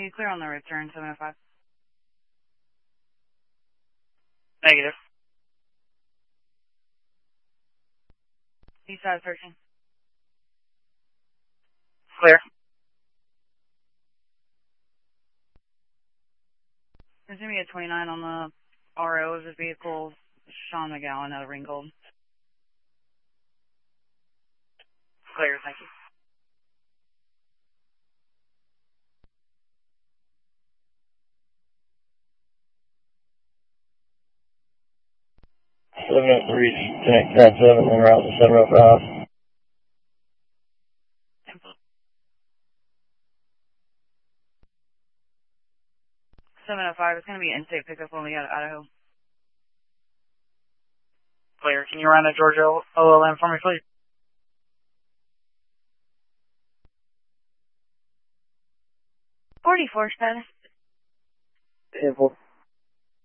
you clear on the return, 705? Negative. East side 13. Clear. There's going to be a 29 on the RO of the vehicle, Sean McGowan out of Ringgold. Clear, thank you. Connect that 7 and route to 705. 705, it's going to be in-state pickup only out of Idaho. Clear. Can you run a Georgia OLM for me, please? .44 status. 10-4.